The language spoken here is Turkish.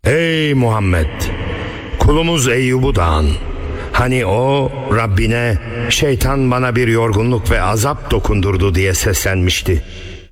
Ey Muhammed! Kulumuz Eyyub'u da an. Hani o Rabbine şeytan bana bir yorgunluk ve azap dokundurdu diye seslenmişti.